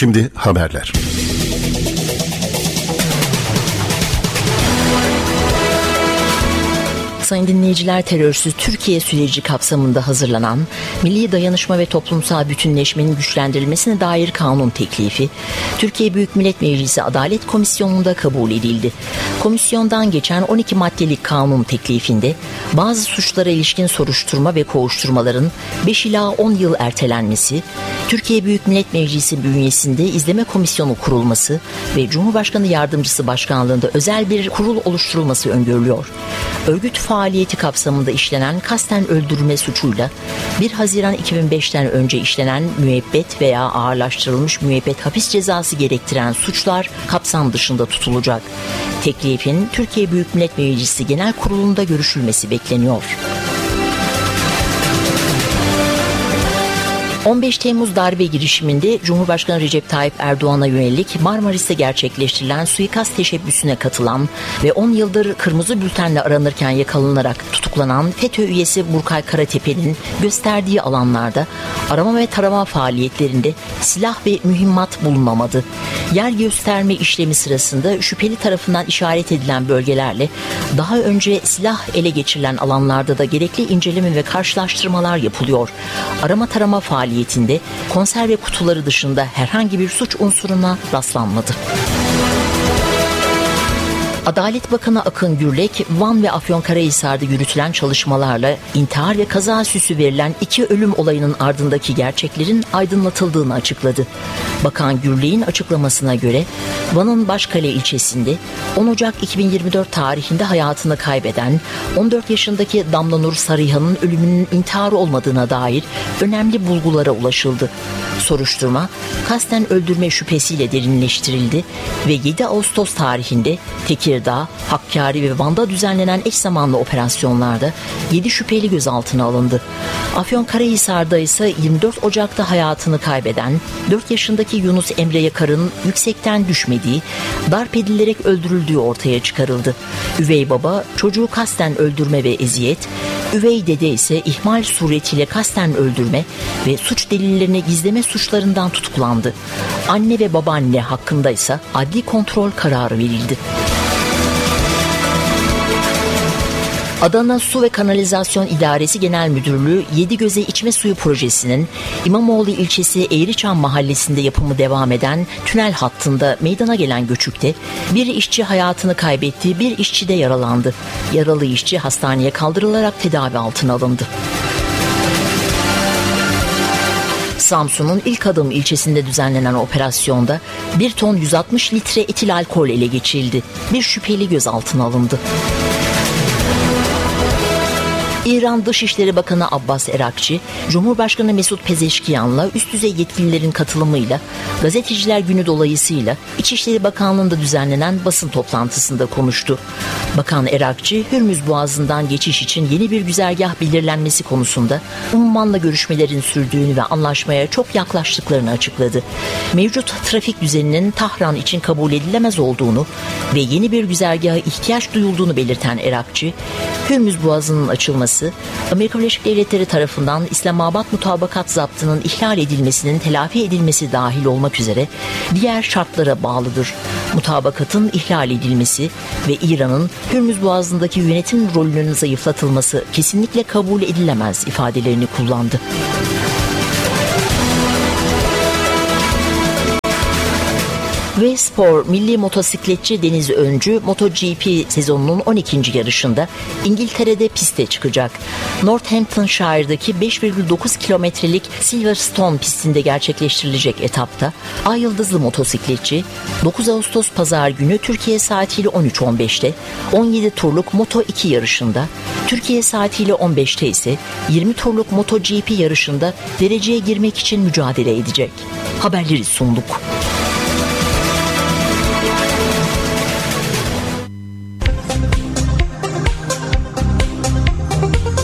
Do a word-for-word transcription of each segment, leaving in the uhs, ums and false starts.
Şimdi haberler. Sayın dinleyiciler, terörsüz Türkiye süreci kapsamında hazırlanan Milli Dayanışma ve Toplumsal Bütünleşmenin güçlendirilmesine dair kanun teklifi Türkiye Büyük Millet Meclisi Adalet Komisyonu'nda kabul edildi. Komisyondan geçen on iki maddelik kanun teklifinde bazı suçlara ilişkin soruşturma ve kovuşturmaların beş ila on yıl ertelenmesi, Türkiye Büyük Millet Meclisi bünyesinde izleme komisyonu kurulması ve Cumhurbaşkanı Yardımcısı Başkanlığında özel bir kurul oluşturulması öngörülüyor. Örgüt faaliyeti kapsamında işlenen kasten öldürme suçuyla bir Haziran iki bin beşten önce işlenen müebbet veya ağırlaştırılmış müebbet hapis cezası gerektiren suçlar kapsam dışında tutulacak. Teklifin Türkiye Büyük Millet Meclisi Genel Kurulu'nda görüşülmesi bekleniyor. on beş Temmuz darbe girişiminde Cumhurbaşkanı Recep Tayyip Erdoğan'a yönelik Marmaris'te gerçekleştirilen suikast teşebbüsüne katılan ve on yıldır kırmızı bültenle aranırken yakalanarak tutuklanan FETÖ üyesi Burkay Karatepe'nin gösterdiği alanlarda arama ve tarama faaliyetlerinde silah ve mühimmat bulunamadı. Yer gösterme işlemi sırasında şüpheli tarafından işaret edilen bölgelerle daha önce silah ele geçirilen alanlarda da gerekli inceleme ve karşılaştırmalar yapılıyor. Arama tarama faaliyetlerinde konserve kutuları dışında herhangi bir suç unsuruna rastlanmadı. Adalet Bakanı Akın Gürlek, Van ve Afyonkarahisar'da yürütülen çalışmalarla intihar ve kaza süsü verilen iki ölüm olayının ardındaki gerçeklerin aydınlatıldığını açıkladı. Bakan Gürlek'in açıklamasına göre Van'ın Başkale ilçesinde on Ocak iki bin yirmi dört tarihinde hayatını kaybeden on dört yaşındaki Damla Nur Sarıhan'ın ölümünün intihar olmadığına dair önemli bulgulara ulaşıldı. Soruşturma kasten öldürme şüphesiyle derinleştirildi ve yedi Ağustos tarihinde Tekirdağ, Hakkari ve Van'da düzenlenen eş zamanlı operasyonlarda yedi şüpheli gözaltına alındı. Afyonkarahisar'da ise yirmi dört Ocak'ta hayatını kaybeden dört yaşındaki Yunus Emre Yakar'ın yüksekten düşmediği, darp edilerek öldürüldüğü ortaya çıkarıldı. Üvey baba çocuğu kasten öldürme ve eziyet, üvey dede ise ihmal suretiyle kasten öldürme ve suç delillerini gizleme suçlarından tutuklandı. Anne ve babaanne hakkında ise adli kontrol kararı verildi. Adana Su ve Kanalizasyon İdaresi Genel Müdürlüğü Yedigöze İçme Suyu Projesi'nin İmamoğlu ilçesi Eğriçam mahallesinde yapımı devam eden tünel hattında meydana gelen göçükte bir işçi hayatını kaybetti, bir işçi de yaralandı. Yaralı işçi hastaneye kaldırılarak tedavi altına alındı. Samsun'un İlk Adım ilçesinde düzenlenen operasyonda bir ton yüz altmış litre etil alkol ele geçirildi. Bir şüpheli gözaltına alındı. İran Dışişleri Bakanı Abbas Erakçı, Cumhurbaşkanı Mesut Pezeşkiyan'la üst düzey yetkililerin katılımıyla Gazeteciler Günü dolayısıyla İçişleri Bakanlığı'nda düzenlenen basın toplantısında konuştu. Bakan Erakçı, Hürmüz Boğazı'ndan geçiş için yeni bir güzergah belirlenmesi konusunda Umman'la görüşmelerin sürdüğünü ve anlaşmaya çok yaklaştıklarını açıkladı. Mevcut trafik düzeninin Tahran için kabul edilemez olduğunu ve yeni bir güzergaha ihtiyaç duyulduğunu belirten Erakçı, Hürmüz Boğazı'nın açılması, Amerika Birleşik Devletleri tarafından İslamabad Mutabakat Zaptı'nın ihlal edilmesinin telafi edilmesi dahil olmak üzere diğer şartlara bağlıdır. Mutabakatın ihlal edilmesi ve İran'ın Hürmüz Boğazı'ndaki yönetim rolünün zayıflatılması kesinlikle kabul edilemez ifadelerini kullandı. Ve spor, milli motosikletçi Deniz Öncü MotoGP sezonunun on ikinci yarışında İngiltere'de piste çıkacak. Northamptonshire'daki beş virgül dokuz kilometrelik Silverstone pistinde gerçekleştirilecek etapta Ay Yıldızlı motosikletçi dokuz Ağustos Pazar günü Türkiye saatiyle on üç on beşte on yedi turluk Moto iki yarışında, Türkiye saatiyle on beşte ise yirmi turluk MotoGP yarışında dereceye girmek için mücadele edecek. Haberleri sunduk.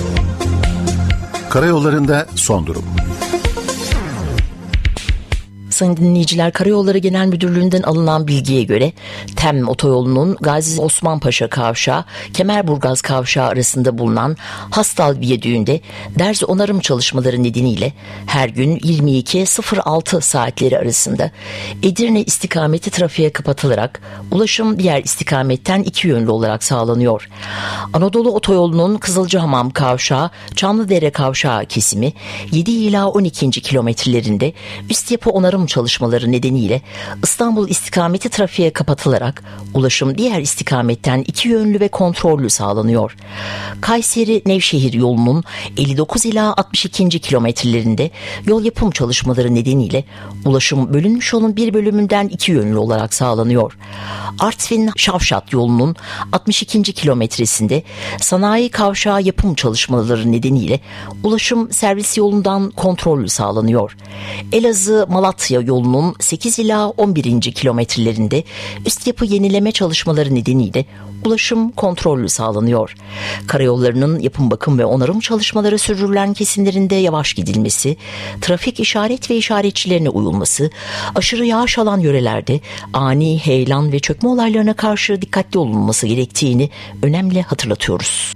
Karayollarında son durum. sayın dinleyiciler, Karayolları Genel Müdürlüğü'nden alınan bilgiye göre Tem otoyolunun Gazi Osman Paşa Kavşağı, Kemerburgaz Kavşağı arasında bulunan Hastal Viyadüğü'nde derz onarım çalışmaları nedeniyle her gün yirmi iki sıfır altı saatleri arasında Edirne istikameti trafiğe kapatılarak ulaşım diğer istikametten iki yönlü olarak sağlanıyor. Anadolu Otoyolu'nun Kızılcahamam Kavşağı, Çamlıdere Kavşağı kesimi yedi ila on ikinci kilometrelerinde üst yapı onarım çalışmaları nedeniyle İstanbul istikameti trafiğe kapatılarak ulaşım diğer istikametten iki yönlü ve kontrollü sağlanıyor. Kayseri-Nevşehir yolunun elli dokuz ila altmış ikinci kilometrelerinde yol yapım çalışmaları nedeniyle ulaşım bölünmüş yolun bir bölümünden iki yönlü olarak sağlanıyor. Artvin-Şavşat yolunun altmış ikinci kilometresinde sanayi kavşağı yapım çalışmaları nedeniyle ulaşım servis yolundan kontrollü sağlanıyor. Elazığ-Malatya yolunun sekiz ila on birinci kilometrelerinde üst yapı yenileme çalışmaları nedeniyle ulaşım kontrollü sağlanıyor. Karayollarının yapım, bakım ve onarım çalışmaları sürdürülen kesimlerinde yavaş gidilmesi, trafik işaret ve işaretçilerine uyulması, aşırı yağış alan yörelerde ani heyelan ve çökme olaylarına karşı dikkatli olunması gerektiğini önemli hatırlatıyoruz.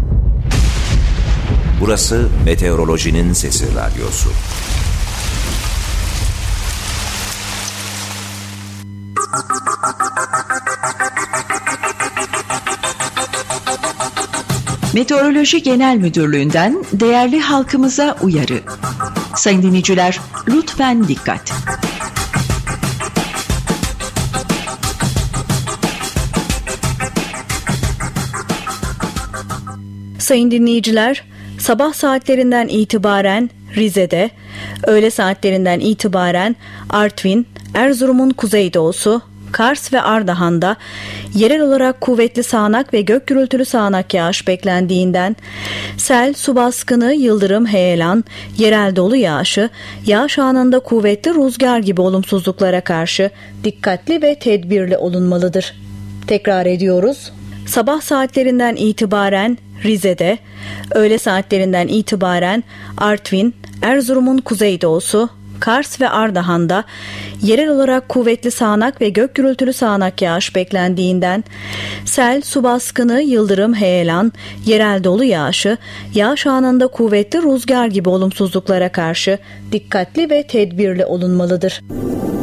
Burası Meteorolojinin Sesi Radyosu. Meteoroloji Genel Müdürlüğü'nden değerli halkımıza uyarı. Sayın dinleyiciler, lütfen dikkat. Sayın dinleyiciler, sabah saatlerinden itibaren Rize'de, öğle saatlerinden itibaren Artvin, Erzurum'un kuzeydoğusu, Kars ve Ardahan'da yerel olarak kuvvetli sağanak ve gök gürültülü sağanak yağış beklendiğinden sel, su baskını, yıldırım, heyelan, yerel dolu yağışı, yağış anında kuvvetli rüzgar gibi olumsuzluklara karşı dikkatli ve tedbirli olunmalıdır. Tekrar ediyoruz. Sabah saatlerinden itibaren Rize'de, öğle saatlerinden itibaren Artvin, Erzurum'un kuzeydoğusu, Kars ve Ardahan'da yerel olarak kuvvetli sağanak ve gök gürültülü sağanak yağış beklendiğinden sel, su baskını, yıldırım, heyelan, yerel dolu yağışı, yağış anında kuvvetli rüzgar gibi olumsuzluklara karşı dikkatli ve tedbirli olunmalıdır.